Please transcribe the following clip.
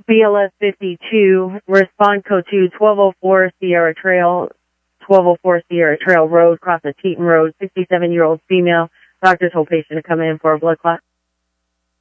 BLS 52, respond code to 1204 Sierra Trail, 1204 Sierra Trail Road, cross the Teton Road, 67-year-old female. Doctor told patient to come in for a blood clot.